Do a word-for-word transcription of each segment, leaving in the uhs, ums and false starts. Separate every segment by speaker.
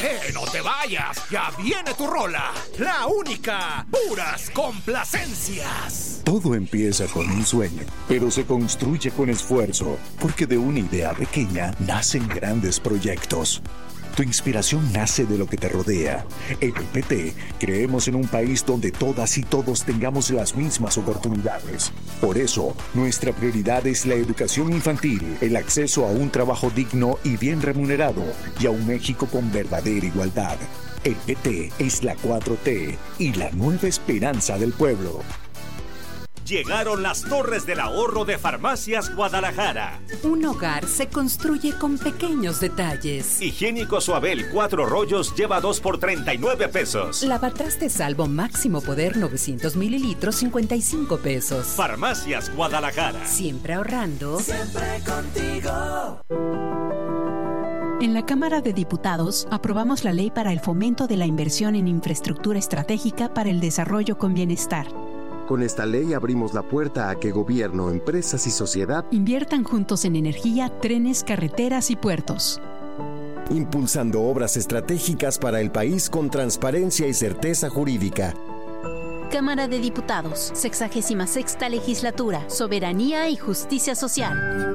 Speaker 1: ¡Eh, no te vayas! ¡Ya viene tu rola! ¡La única! ¡Puras complacencias!
Speaker 2: Todo empieza con un sueño, pero se construye con esfuerzo, porque de una idea pequeña nacen grandes proyectos. Tu inspiración nace de lo que te rodea. En el P T creemos en un país donde todas y todos tengamos las mismas oportunidades. Por eso, nuestra prioridad es la educación infantil, el acceso a un trabajo digno y bien remunerado, y a un México con verdadera igualdad. El P T es la cuatro T y la nueva esperanza del pueblo.
Speaker 3: Llegaron las Torres del Ahorro de Farmacias Guadalajara.
Speaker 4: Un hogar se construye con pequeños detalles.
Speaker 3: Higiénico Suabel cuatro rollos lleva dos por treinta y nueve pesos.
Speaker 4: Lavatrastes Salvo máximo poder novecientos mililitros, cincuenta y cinco pesos.
Speaker 3: Farmacias Guadalajara.
Speaker 4: Siempre ahorrando.
Speaker 5: Siempre contigo.
Speaker 6: En la Cámara de Diputados aprobamos la ley para el fomento de la inversión en infraestructura estratégica para el desarrollo con bienestar.
Speaker 7: Con esta ley abrimos la puerta a que gobierno, empresas y sociedad
Speaker 6: inviertan juntos en energía, trenes, carreteras y puertos.
Speaker 8: Impulsando obras estratégicas para el país con transparencia y certeza jurídica.
Speaker 9: Cámara de Diputados, sexagésima sexta legislatura, soberanía y justicia social.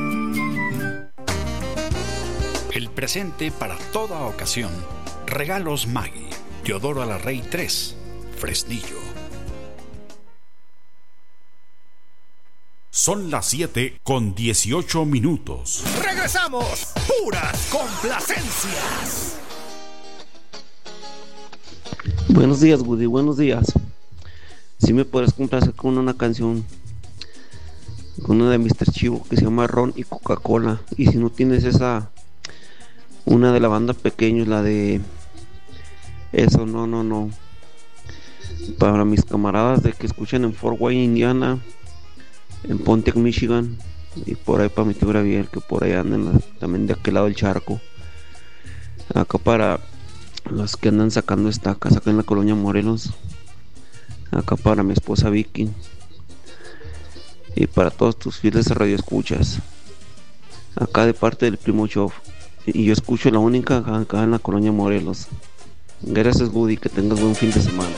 Speaker 10: El presente para toda ocasión. Regalos Maggi, Teodoro Alarrey tres, Fresnillo.
Speaker 11: Son las siete con dieciocho minutos.
Speaker 1: ¡Regresamos! ¡Puras complacencias!
Speaker 12: Buenos días, Woody, buenos días. Si me puedes complacer con una canción, con una de míster Chivo que se llama Ron y Coca-Cola. Y si no tienes esa, una de la banda Pequeños, la de Eso, no, no, no. Para mis camaradas de que escuchan en Fort Wayne, Indiana, en Pontiac, Michigan, y por ahí para mi tío Gabriel, que por ahí andan también de aquel lado del charco. Acá para los que andan sacando estacas acá en la colonia Morelos. Acá para mi esposa Vicky. Y para todos tus fieles radioescuchas. Acá de parte del primo Chof. Y yo escucho la única acá en la colonia Morelos. Gracias, Woody, que tengas buen fin de semana.